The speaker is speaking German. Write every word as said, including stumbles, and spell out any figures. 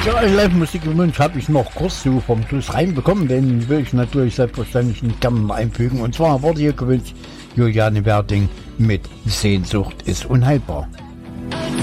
Ja, Live-Musik im Wunsch habe ich noch kurz so vom Schluss reinbekommen, den will ich natürlich selbstverständlich nicht gerne einfügen. Und zwar wurde hier gewünscht Juliane Werding mit Sehnsucht ist unheilbar.